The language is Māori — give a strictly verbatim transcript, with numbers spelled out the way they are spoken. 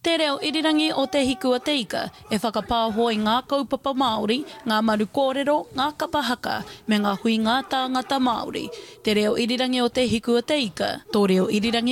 Te reo irirangi o te hiku a te ika e whakapāhoi ngā kaupapa Māori, ngā maru kōrero, ngā kapahaka, me ngā hui ngā tāngata Māori. Te reo irirangi o te hiku a te ika, tō reo irirangi